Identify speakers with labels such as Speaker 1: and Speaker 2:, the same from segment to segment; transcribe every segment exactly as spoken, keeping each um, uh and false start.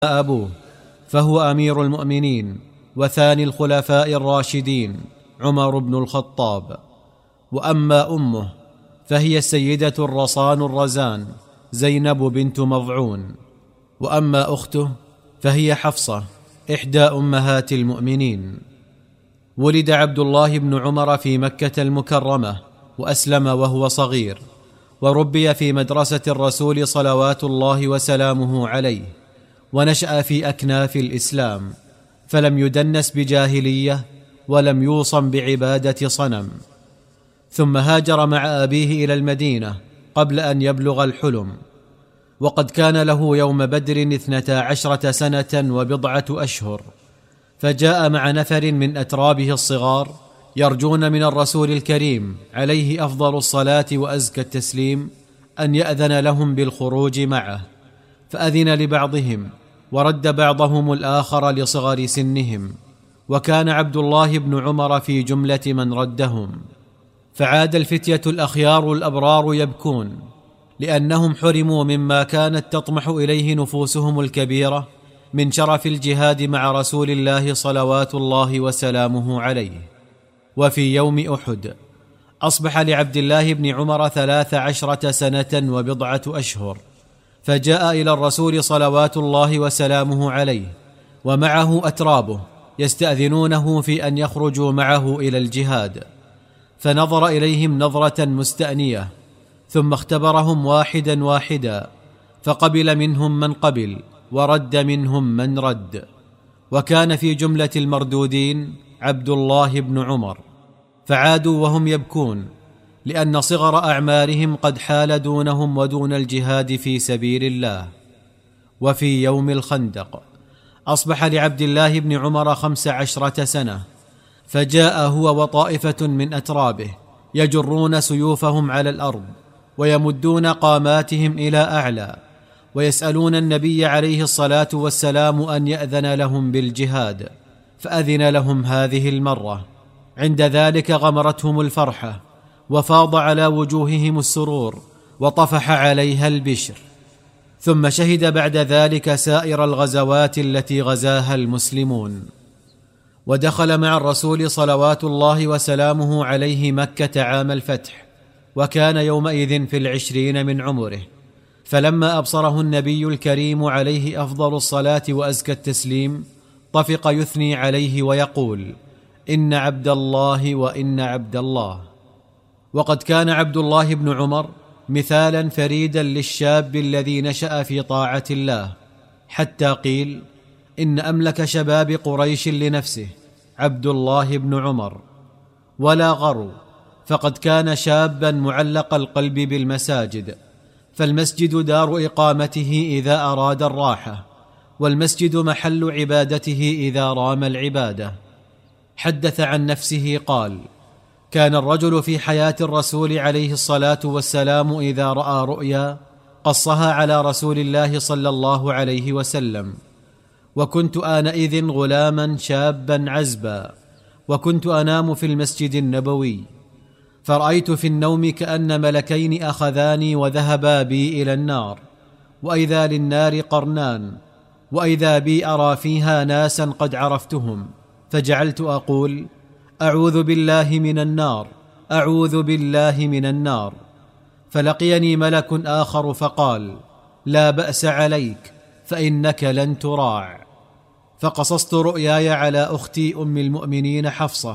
Speaker 1: أبوه فهو أمير المؤمنين وثاني الخلفاء الراشدين عمر بن الخطاب. وأما أمه فهي السيدة الرصان الرزان زينب بنت مضعون. وأما أخته فهي حفصة إحدى أمهات المؤمنين. ولد عبد الله بن عمر في مكة المكرمة وأسلم وهو صغير، وربي في مدرسة الرسول صلوات الله وسلامه عليه، ونشأ في أكناف الإسلام، فلم يدنس بجاهلية ولم يوصم بعبادة صنم. ثم هاجر مع أبيه إلى المدينة قبل أن يبلغ الحلم، وقد كان له يوم بدر اثنتا عشرة سنة وبضعة أشهر، فجاء مع نفر من أترابه الصغار يرجون من الرسول الكريم عليه أفضل الصلاة وأزكى التسليم أن يأذن لهم بالخروج معه، فأذن لبعضهم ورد بعضهم الآخر لصغر سنهم، وكان عبد الله بن عمر في جملة من ردهم. فعاد الفتية الأخيار الأبرار يبكون لأنهم حرموا مما كانت تطمح إليه نفوسهم الكبيرة من شرف الجهاد مع رسول الله صلوات الله وسلامه عليه. وفي يوم أحد أصبح لعبد الله بن عمر ثلاث عشرة سنة وبضعة أشهر، فجاء إلى الرسول صلوات الله وسلامه عليه ومعه أترابه يستأذنونه في أن يخرجوا معه إلى الجهاد، فنظر إليهم نظرة مستأنية، ثم اختبرهم واحدا واحدا، فقبل منهم من قبل ورد منهم من رد، وكان في جملة المردودين عبد الله بن عمر. فعادوا وهم يبكون لأن صغر أعمارهم قد حال دونهم ودون الجهاد في سبيل الله. وفي يوم الخندق أصبح لعبد الله بن عمر خمس عشرة سنة، فجاء هو وطائفة من أترابه يجرون سيوفهم على الأرض ويمدون قاماتهم إلى أعلى، ويسألون النبي عليه الصلاة والسلام أن يأذن لهم بالجهاد، فأذن لهم هذه المرة. عند ذلك غمرتهم الفرحة وفاض على وجوههم السرور وطفح عليها البشر. ثم شهد بعد ذلك سائر الغزوات التي غزاها المسلمون، ودخل مع الرسول صلوات الله وسلامه عليه مكة عام الفتح، وكان يومئذ في العشرين من عمره. فلما أبصره النبي الكريم عليه أفضل الصلاة وأزكى التسليم طفق يثني عليه ويقول: إن عبد الله وإن عبد الله. وقد كان عبد الله بن عمر مثالا فريدا للشاب الذي نشأ في طاعة الله، حتى قيل إن أملك شباب قريش لنفسه عبد الله بن عمر. ولا غرو، فقد كان شابا معلق القلب بالمساجد، فالمسجد دار إقامته إذا أراد الراحة، والمسجد محل عبادته إذا رام العبادة. حدث عن نفسه قال: كان الرجل في حياة الرسول عليه الصلاة والسلام إذا رأى رؤيا قصها على رسول الله صلى الله عليه وسلم، وكنت آنئذ غلاما شابا عزبا، وكنت أنام في المسجد النبوي، فرأيت في النوم كأن ملكين أخذاني وذهبا بي إلى النار، وإذا للنار قرنان، وإذا بي أرى فيها ناسا قد عرفتهم، فجعلت أقول: أعوذ بالله من النار، أعوذ بالله من النار. فلقيني ملك آخر فقال: لا بأس عليك، فإنك لن تراع. فقصصت رؤياي على أختي أم المؤمنين حفصة،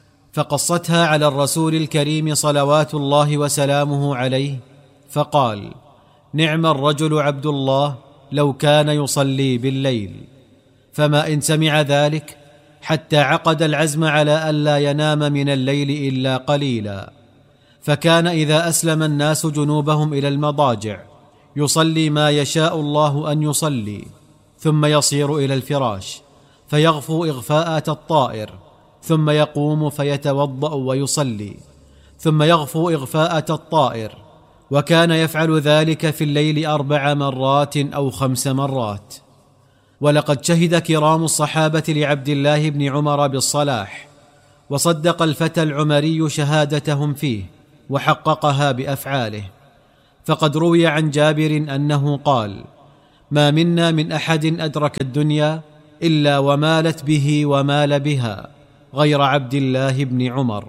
Speaker 1: فقصتها على الرسول الكريم صلوات الله وسلامه عليه، فقال: نعم الرجل عبد الله لو كان يصلي بالليل. فما إن سمع ذلك حتى عقد العزم على ألا ينام من الليل إلا قليلا، فكان إذا أسلم الناس جنوبهم إلى المضاجع يصلي ما يشاء الله أن يصلي، ثم يصير إلى الفراش فيغفو إغفاءة الطائر، ثم يقوم فيتوضأ ويصلي، ثم يغفو إغفاءة الطائر، وكان يفعل ذلك في الليل أربع مرات أو خمس مرات. ولقد شهد كرام الصحابة لعبد الله بن عمر بالصلاح، وصدق الفتى العمري شهادتهم فيه وحققها بأفعاله. فقد روي عن جابر أنه قال: ما منا من أحد أدرك الدنيا إلا ومالت به ومال بها غير عبد الله بن عمر.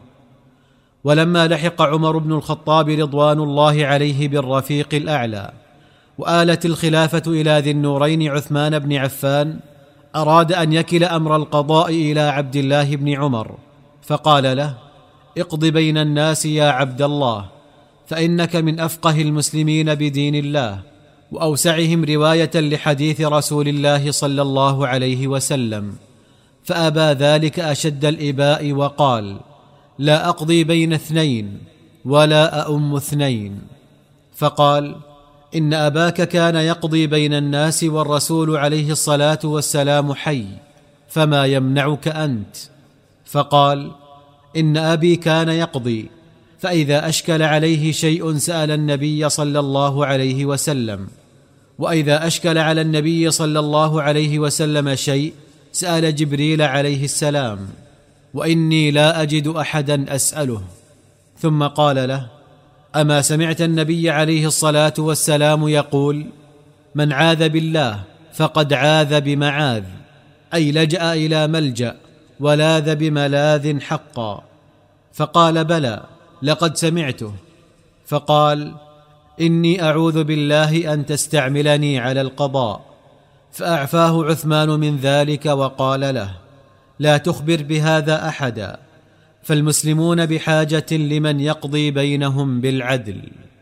Speaker 1: ولما لحق عمر بن الخطاب رضوان الله عليه بالرفيق الأعلى وآلت الخلافة إلى ذي النورين عثمان بن عفان، أراد أن يكل أمر القضاء إلى عبد الله بن عمر، فقال له: اقض بين الناس يا عبد الله، فإنك من أفقه المسلمين بدين الله وأوسعهم رواية لحديث رسول الله صلى الله عليه وسلم. فأبى ذلك أشد الإباء وقال: لا أقضي بين اثنين ولا أؤم اثنين. فقال: إن أباك كان يقضي بين الناس والرسول عليه الصلاة والسلام حي، فما يمنعك أنت؟ فقال: إن أبي كان يقضي، فإذا أشكل عليه شيء سأل النبي صلى الله عليه وسلم، وإذا أشكل على النبي صلى الله عليه وسلم شيء سأل جبريل عليه السلام، وإني لا أجد أحدا أسأله. ثم قال له: أما سمعت النبي عليه الصلاة والسلام يقول: من عاذ بالله فقد عاذ بمعاذ، أي لجأ إلى ملجأ ولاذ بملاذ حقا. فقال: بلى، لقد سمعته. فقال: إني أعوذ بالله أن تستعملني على القضاء. فأعفاه عثمان من ذلك وقال له: لا تخبر بهذا أحدا، فالمسلمون بحاجة لمن يقضي بينهم بالعدل.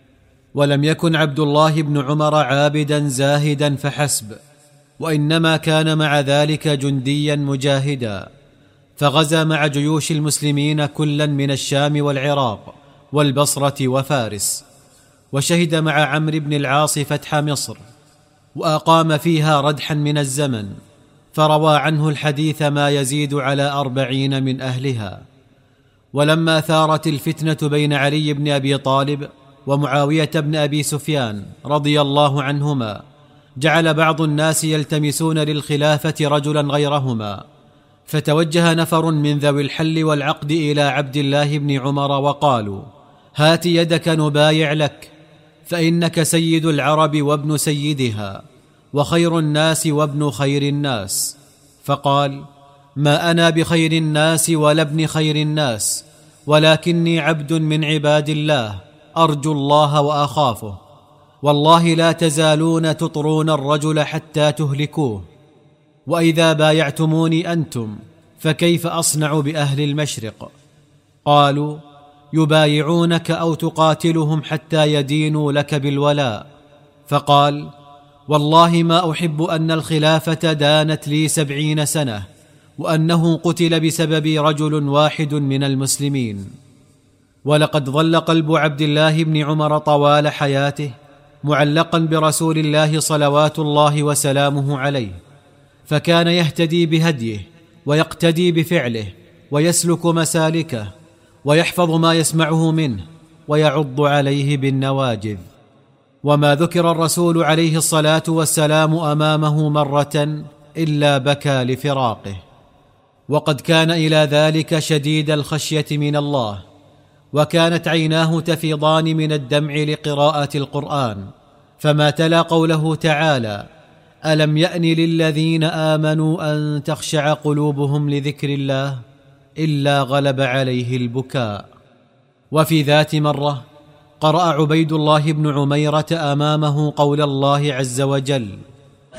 Speaker 1: ولم يكن عبد الله بن عمر عابدا زاهدا فحسب، وإنما كان مع ذلك جنديا مجاهدا، فغزا مع جيوش المسلمين كلا من الشام والعراق والبصرة وفارس، وشهد مع عمرو بن العاص فتح مصر، وأقام فيها ردحا من الزمن، فروى عنه الحديث ما يزيد على أربعين من أهلها. ولما ثارت الفتنة بين علي بن أبي طالب ومعاوية بن أبي سفيان رضي الله عنهما، جعل بعض الناس يلتمسون للخلافة رجلا غيرهما، فتوجه نفر من ذوي الحل والعقد إلى عبد الله بن عمر وقالوا: هات يدك نبايع لك، فإنك سيد العرب وابن سيدها، وخير الناس وابن خير الناس. فقال: ما أنا بخير الناس ولا ابن خير الناس، ولكني عبد من عباد الله أرجو الله وأخافه، والله لا تزالون تطرون الرجل حتى تهلكوه، وإذا بايعتموني أنتم فكيف أصنع بأهل المشرق؟ قالوا: يبايعونك أو تقاتلهم حتى يدينوا لك بالولاء. فقال: والله ما أحب أن الخلافة دانت لي سبعين سنة، وأنه قتل بسببي رجل واحد من المسلمين. ولقد ظل قلب عبد الله بن عمر طوال حياته معلقا برسول الله صلوات الله وسلامه عليه، فكان يهتدي بهديه ويقتدي بفعله ويسلك مسالكه ويحفظ ما يسمعه منه ويعض عليه بالنواجذ. وما ذكر الرسول عليه الصلاة والسلام أمامه مرة إلا بكى لفراقه، وقد كان إلى ذلك شديد الخشية من الله، وكانت عيناه تفيضان من الدمع لقراءة القرآن، فما تلا قوله تعالى: ألم يأن للذين آمنوا أن تخشع قلوبهم لذكر الله، إلا غلب عليه البكاء. وفي ذات مرة قرأ عبيد الله بن عميرة أمامه قول الله عز وجل: